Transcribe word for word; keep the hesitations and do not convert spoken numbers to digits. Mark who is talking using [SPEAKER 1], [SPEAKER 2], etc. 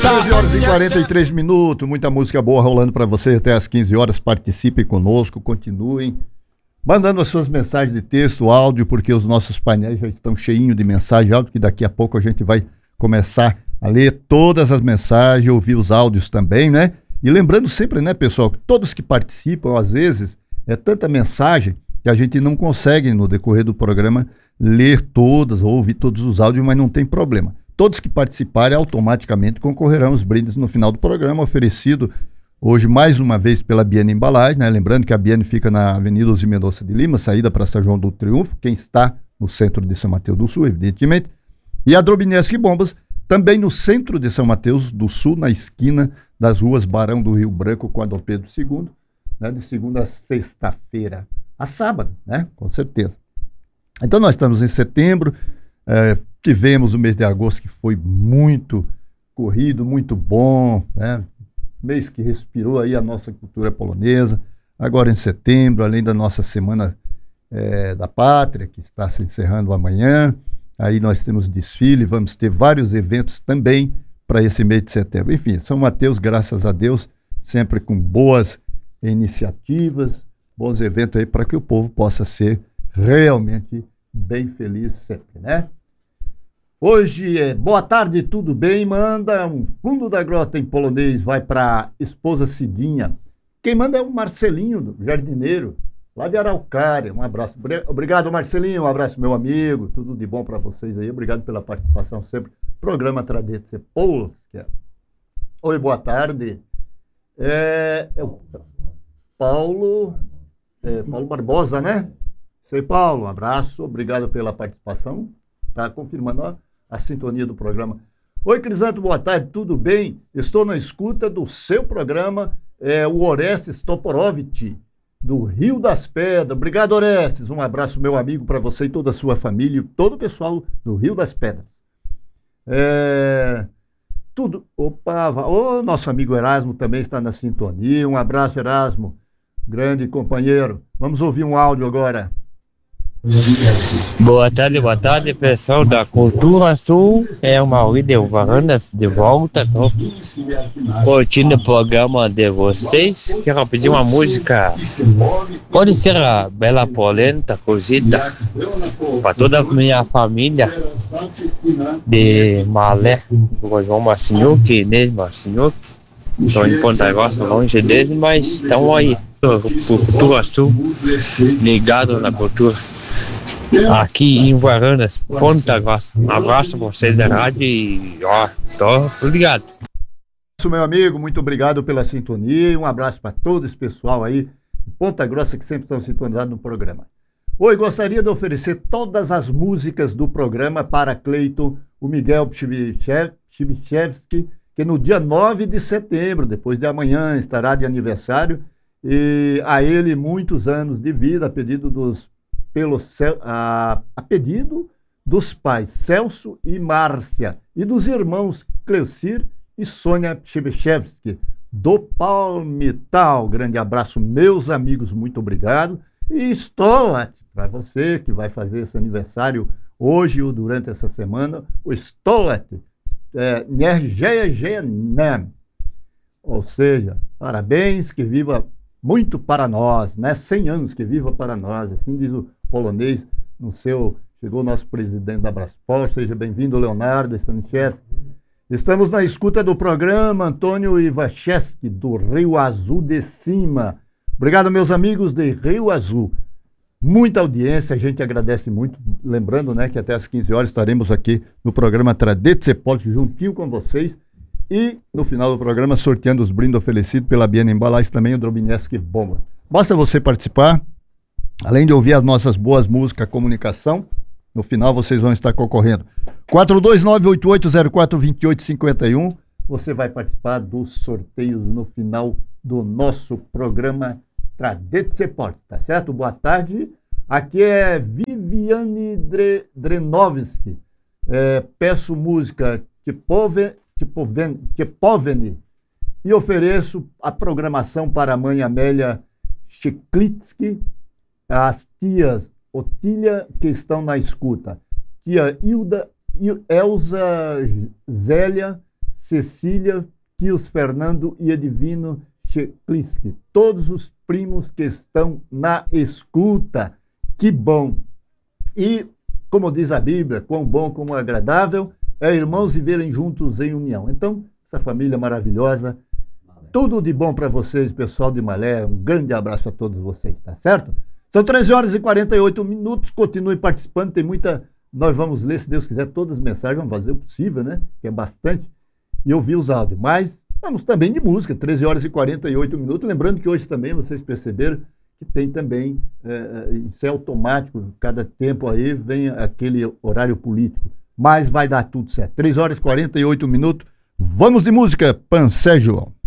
[SPEAKER 1] treze horas e quarenta e três minutos, muita música boa rolando para você até às quinze horas. Participem conosco, continuem mandando as suas mensagens de texto, áudio, porque os nossos painéis já estão cheinhos de mensagem áudio, que daqui a pouco a gente vai começar a ler todas as mensagens, ouvir os áudios também, né? E lembrando sempre, né, pessoal, que todos que participam, às vezes, é tanta mensagem que a gente não consegue, no decorrer do programa, ler todas ou ouvir todos os áudios, mas não tem problema. Todos que participarem automaticamente concorrerão aos brindes no final do programa, oferecido hoje mais uma vez pela Biene Embalagem, né? Lembrando que a Biene fica na Avenida Ozzy Mendonça de Lima, saída para São João do Triunfo, quem está no centro de São Mateus do Sul, evidentemente. E a Drobinesque Bombas, também no centro de São Mateus do Sul, na esquina das ruas Barão do Rio Branco com a Dom Pedro segundo, né? De segunda a sexta-feira a sábado, né? Com certeza. Então nós estamos em setembro, é, tivemos o mês de agosto que foi muito corrido, muito bom, né? Mês que respirou aí a nossa cultura polonesa. Agora em setembro, além da nossa Semana é, da Pátria, que está se encerrando amanhã, aí nós temos desfile, vamos ter vários eventos também para esse mês de setembro. Enfim, São Mateus, graças a Deus, sempre com boas iniciativas, bons eventos aí para que o povo possa ser realmente bem feliz sempre, né? Hoje é boa tarde, tudo bem? Manda um fundo da grota em polonês, vai para esposa Cidinha. Quem manda é o Marcelinho, jardineiro, lá de Araucária. Um abraço. Obrigado, Marcelinho. Um abraço, meu amigo. Tudo de bom para vocês aí. Obrigado pela participação sempre. Programa Tradetzé Polska. Oi, boa tarde. É, é o Paulo, é, Paulo Barbosa, né? Sei, Paulo. Um abraço. Obrigado pela participação. Tá confirmando a, a sintonia do programa. Oi, Crisanto, boa tarde. Tudo bem? Estou na escuta do seu programa, é, o Orestes Toporovitch, do Rio das Pedras. Obrigado, Orestes. Um abraço, meu amigo, para você e toda a sua família e todo o pessoal do Rio das Pedras. É, tudo. Opa, o nosso amigo Erasmo também está na sintonia. Um abraço, Erasmo, grande companheiro. Vamos ouvir um áudio agora.
[SPEAKER 2] Boa tarde, boa tarde, pessoal da Cultura Sul. É o Maurício de Varandas de volta. Tô curtindo o programa de vocês. Quero pedir uma música. Pode ser a Bela Polenta, cozida, para toda a minha família de Malé, o João Marcinhuc, Inês Marcinhuc. Estou em Ponta Grossa, longe deles, mas estão aí. Cultura Sul, ligado na cultura. Aqui em Varandas, Ponta Grossa. Um abraço para vocês da rádio e ó, tô ligado.
[SPEAKER 1] Meu amigo, muito obrigado pela sintonia. Um abraço para todo esse pessoal aí de Ponta Grossa que sempre estão sintonizados no programa. Oi, gostaria de oferecer todas as músicas do programa para Cleiton, o Miguel Pchibichevski, que no dia nove de setembro, depois de amanhã, estará de aniversário. E a ele muitos anos de vida, a pedido dos Pelo, a, a pedido dos pais Celso e Márcia e dos irmãos Cleucir e Sônia Pchibichevski do Palmital. Grande abraço, meus amigos, muito obrigado. E Stolat, para você que vai fazer esse aniversário hoje ou durante essa semana, o Stolat, é, ou seja, parabéns, que viva muito para nós, né? cem anos que viva para nós, assim diz o polonês no seu... Chegou o nosso presidente da Braspol, seja bem-vindo, Leonardo Staniszewski. Estamos na escuta do programa Antônio Iwacheski, do Rio Azul de Cima. Obrigado, meus amigos de Rio Azul. Muita audiência, a gente agradece muito. Lembrando, né, que até às quinze horas estaremos aqui no programa Tradetzé Polska, juntinho com vocês. E no final do programa, sorteando os brindes oferecidos pela Biene Embalagem, também o Drobinesque Bombas. Basta você participar, além de ouvir as nossas boas músicas, comunicação, no final vocês vão estar concorrendo. quatro dois nove oito oito zero quatro dois oito cinco um, você vai participar dos sorteios no final do nosso programa Tradetzé Polska, tá certo? Boa tarde, aqui é Viviane Dre, Drenovski, é, peço música Tipove, Tipoveni e ofereço a programação para a mãe Amélia Chiklitsky, as tias Otília que estão na escuta, tia Hilda, Elza, Zélia, Cecília, tios Fernando e Edivino Chekliski, todos os primos que estão na escuta. Que bom! E, como diz a Bíblia, quão bom como agradável é irmãos viverem juntos em união. Então, essa família maravilhosa, tudo de bom para vocês, pessoal de Malé. Um grande abraço a todos vocês, tá certo? São treze horas e quarenta e oito minutos, continue participando, tem muita... Nós vamos ler, se Deus quiser, todas as mensagens, vamos fazer o possível, né? Que é bastante, e ouvir os áudios. Mas vamos também de música, treze horas e quarenta e oito minutos. Lembrando que hoje também, vocês perceberam, que tem também, é, isso é automático, cada tempo aí vem aquele horário político. Mas vai dar tudo certo. três horas e quarenta e oito minutos, vamos de música, Pansé João.